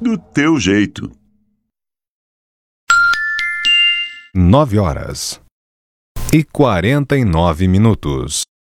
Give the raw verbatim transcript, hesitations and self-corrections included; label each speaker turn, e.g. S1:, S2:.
S1: do teu jeito.
S2: Nove horas e quarenta e nove minutos.